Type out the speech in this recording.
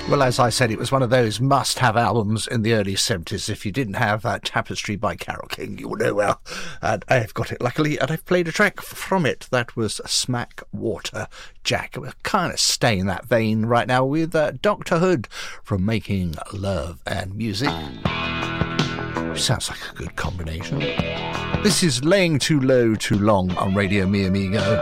Well, as I said, it was one of those must-have albums in the early 70s. If you didn't have Tapestry by Carole King, you'll know well. And I've got it, luckily, and I've played a track from it. That was Smack Water Jack. We're kind of staying in that vein right now with Dr. Hood from Making Love and Music. Sounds like a good combination. This is Laying Too Low Too Long on Radio Mi Amigo.